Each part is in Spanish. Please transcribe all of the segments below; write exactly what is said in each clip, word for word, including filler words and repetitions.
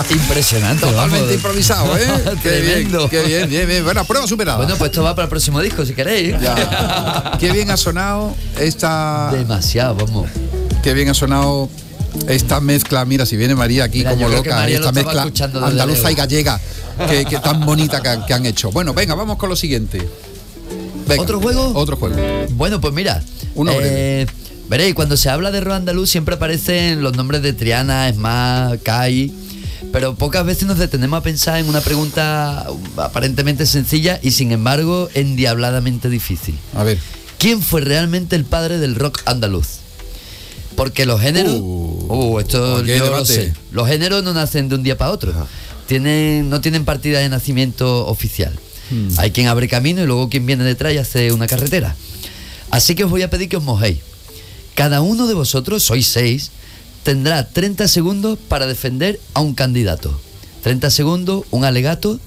Impresionante. Totalmente vamos. improvisado, ¿eh? Qué bien, qué bien, bien, bien. Bueno, prueba superada. Bueno, pues esto va para el próximo disco, si queréis. Ya. Qué bien ha sonado esta... Demasiado, vamos. Qué bien ha sonado esta mezcla. Mira, si viene María aquí Mira, como yo creo que loca, María esta lo estaba mezcla escuchando desde andaluza lejos. y gallega, que, que tan bonita que, han- que han hecho. Bueno, venga, vamos con lo siguiente. Venga, ¿Otro juego? Otro juego. Bueno, pues mira. Uno eh, veréis, cuando se habla de rock andaluz siempre aparecen los nombres de Triana, Esma, Kai, pero pocas veces nos detenemos a pensar en una pregunta aparentemente sencilla y sin embargo endiabladamente difícil. A ver. ¿Quién fue realmente el padre del rock andaluz? Porque los géneros, Uh, uh, esto aquí hay yo lo debate. sé. Los géneros no nacen de un día para otro. Tienen, no tienen partida de nacimiento oficial. Hmm. Hay quien abre camino y luego quien viene detrás y hace una carretera. Así que os voy a pedir que os mojéis. Cada uno de vosotros, sois seis, tendrá treinta segundos para defender a un candidato. treinta segundos, un alegato.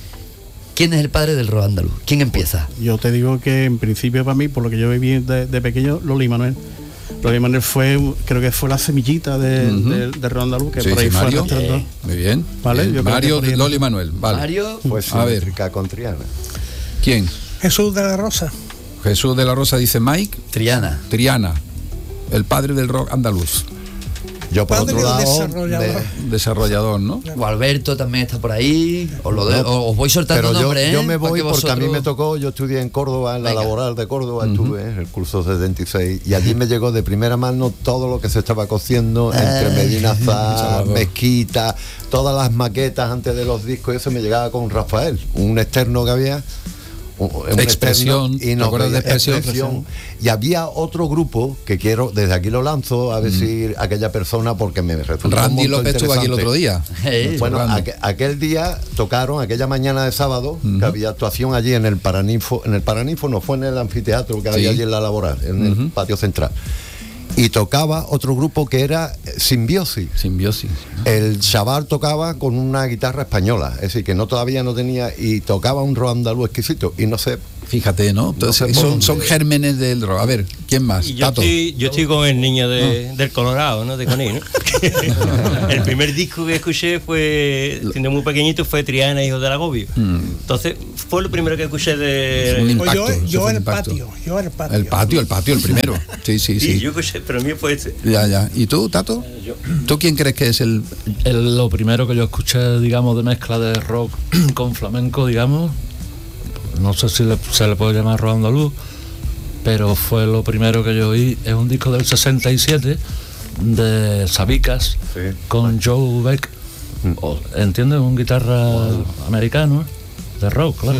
¿Quién es el padre del rock andaluz? ¿Quién empieza? Yo te digo que en principio para mí, por lo que yo viví de, de pequeño, Loli Manuel. Loli Manuel fue, creo que fue la semillita de, Ujú. de, de rock andaluz, que Sí, por ahí sí, fue Mario. arrastrando. Muy bien. Vale, Bien. yo creo Mario, que por ahí- Loli Manuel. Vale. Mario. Pues A ver. simétrica con Triana. ¿Quién? Jesús de la Rosa. Jesús de la Rosa dice Mike. Triana. Triana, el padre del rock andaluz. Yo por Padre otro o lado, desarrollador. de- Desarrollador, ¿no? O Alberto también está por ahí. Os, lo de- No, os voy soltando pero yo, nombres, ¿eh? yo me Para voy que porque a mí vosotros- me tocó, yo estudié en Córdoba, en la Venga. laboral de Córdoba, estuve en el curso setenta y seis, y allí me llegó de primera mano todo lo que se estaba cociendo entre Medina Zar, Salvador. Mezquita, todas las maquetas antes de los discos, y eso me llegaba con Rafael, un externo que había. un- un Expresión, externo, y ¿te nos acuerdas de veía- Expresión? y había otro grupo que quiero, desde aquí lo lanzo, a ver si aquella persona, porque me resultó un Randy monto López estuvo aquí el interesante. otro día. Eh, Bueno, Randy. aqu- aquel día tocaron, aquella mañana de sábado, que había actuación allí en el Paraninfo, en el Paraninfo no, fue en el anfiteatro que había Sí. allí en la laboral, en el patio central. Y tocaba otro grupo que era eh, Simbiosis. Simbiosis. El chaval tocaba con una guitarra española, es decir, que no todavía no tenía, y tocaba un rock andaluz exquisito, y no sé, Fíjate, ¿no? Entonces, No sé por son, dónde. son gérmenes del rock. A ver, ¿quién más? Y yo Tato. estoy, yo estoy con el niño de, del Colorado, ¿no? De Coní, ¿no? El primer disco que escuché fue, siendo muy pequeñito, fue Triana, Hijos del Agobio. Entonces, fue lo primero que escuché Un de... impacto, Pues yo, eso yo fue un el impacto. patio, yo el patio. El patio, el patio, el primero. Sí, sí, Sí, sí. yo escuché, pero a mí fue este. Ya, ya. ¿Y tú, Tato? ¿Tú quién crees que es el...? El- lo primero que yo escuché, digamos, de mezcla de rock con flamenco, digamos, no sé si le- se le puede llamar rock andaluz, pero fue lo primero que yo oí. Es un disco del sesenta y siete de Sabicas Sí. con Joe Beck, o, ¿entiendes? Un guitarra americano de rock, claro.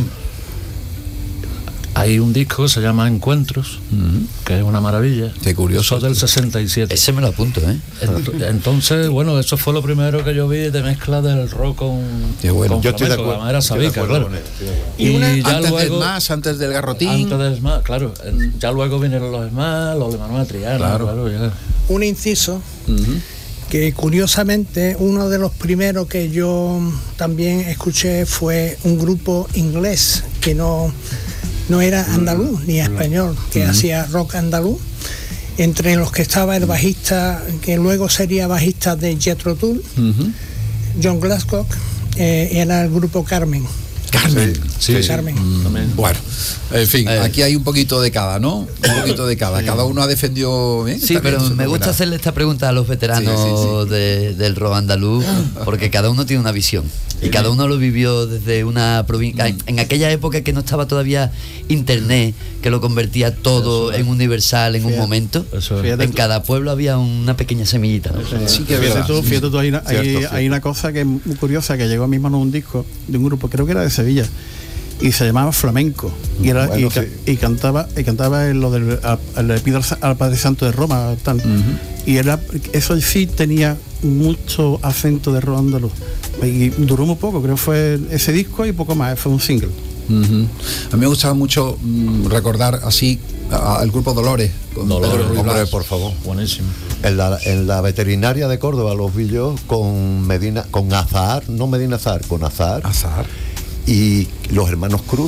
Hay un disco que se llama Encuentros, que es una maravilla. Qué curioso. Eso es del sesenta y siete. Ese me lo apunto, ¿eh? Ent- Entonces, bueno, eso fue lo primero que yo vi de mezcla del rock con, Qué bueno. con yo estoy de flamenco, acuerdo. además era estoy de Sabica, acuerdo claro. con él, estoy de acuerdo. Y, Y una- ya antes luego, del más, antes del garrotín. antes del más, claro, en- ya luego vinieron los más, los de Manuel Triana, Claro. claro, ya. Un inciso Ujú. que curiosamente uno de los primeros que yo también escuché fue un grupo inglés que no, no era andaluz ni español, que hacía rock andaluz, entre los que estaba el bajista, que luego sería bajista de Jethro Tull, Ujú. John Glasgow, eh, era el grupo Carmen. Carmen. Sí, sí, Carmen. también. Bueno, en fin, Eh. aquí hay un poquito de cada, ¿no? Un poquito de cada. Cada uno ha defendido bien. Sí, está pero bien, me eso gusta es hacerle esta pregunta a los veteranos Sí, sí, sí. de- del rock andaluz, porque cada uno tiene una visión y cada uno lo vivió desde una provincia. En, en aquella época que no estaba todavía internet, que lo convertía todo en universal en un Fíjate. momento. Eso es. Fíjate En tú. cada pueblo había una pequeña semillita, ¿no? Sí que es Fíjate verdad. tú, fíjate tú, hay una, hay- Cierto, cierto. hay una cosa que es muy curiosa, que llegó a mis manos un disco de un grupo, creo que era de Sevilla, y se llamaba Flamenco, y, era, Bueno, y, ca- sí. y cantaba y cantaba en lo del a- le pido al, sa- al Padre Santo de Roma, tal. Y era, eso sí tenía mucho acento de rock andaluz, y duró muy poco, creo que fue ese disco y poco más, fue un single. Ujú. A mí me gustaba mucho mm, recordar así a- al grupo Dolores. Con Dolores, Pedro Ruiz Hombre, Blas. por favor. Buenísimo. En la, en la veterinaria de Córdoba los vi yo con Medina, con Azahar, no Medina Azahar, con Azahar. Azahar. Y los hermanos Cruz,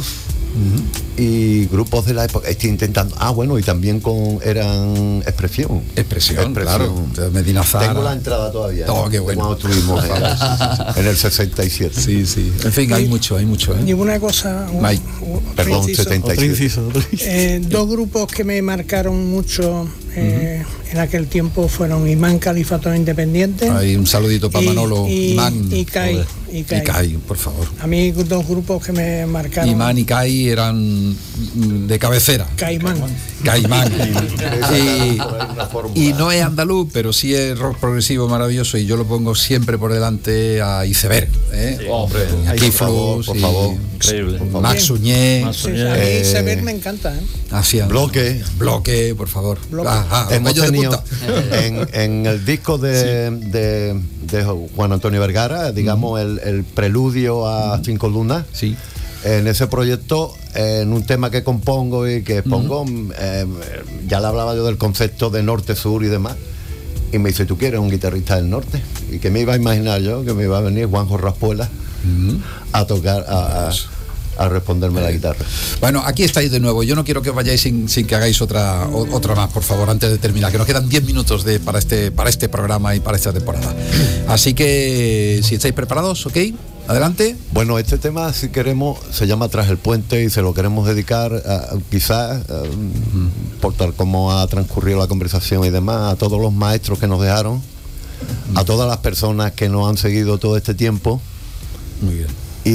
Uh-huh. Y grupos de la época, estoy intentando, ah bueno, y también con, eran Expresión. Expresión, claro, Medina Zara. Tengo la entrada todavía. Oh, ¿eh? Qué bueno. Cuando estuvimos en, en el sesenta y siete. Sí, sí. En fin, hay mucho, hay mucho. ¿eh? Y una cosa, un, Hay. un- Perdón, inciso. setenta y siete. Eh, dos grupos que me marcaron mucho eh, en aquel tiempo fueron Imán Califato Independiente Hay un saludito para y, Manolo. y, Imán. y Kai, Joder. y Kai. Y Kai, por favor. A mí dos grupos que me marcaron. Imán y Kai eran mm, de cabecera. Caimán. Caimán. y, y no no es andaluz, pero sí es rock progresivo maravilloso y yo lo pongo siempre por delante a Iceberg. ¿eh? Sí, hombre, Y a por Kiflus favor, por y favor. Increíble. Max Suñé. Max Sí, Suñé. a mí Eh, Iceberg me encanta, ¿eh? Hacían Bloque. Bloque, por favor. Bloque. Ajá, los Hemos gallos de tenido punta. en, en el disco de, de, de Juan Antonio Vergara, digamos, el, el preludio a Cinco Lunas. Sí. En ese proyecto, en un tema que compongo y que pongo, eh, ya le hablaba yo del concepto de norte-sur y demás. Y me dice, ¿tú quieres un guitarrista del norte? Y que me iba a imaginar yo que me iba a venir Juanjo Raspuela a tocar, a, a, a responderme la guitarra. Bueno, aquí estáis de nuevo. Yo no quiero que os vayáis sin, sin que hagáis otra o- otra más, por favor, antes de terminar, que nos quedan diez minutos de, para, este, para este programa y para esta temporada. Así que, si estáis preparados, ¿ok? Adelante. Bueno, este tema, si queremos, se llama Tras el Puente y se lo queremos dedicar, a, quizás, a, por tal como ha transcurrido la conversación y demás, a todos los maestros que nos dejaron, a todas las personas que nos han seguido todo este tiempo Muy bien.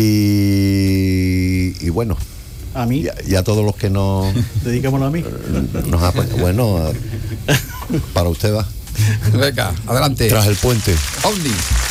y, y bueno, A mí, y a, y a todos los que nos, dedicámoslo a mí. nos apoyan. Bueno, a- para usted va. Venga, adelante. Tras el Puente. Omni.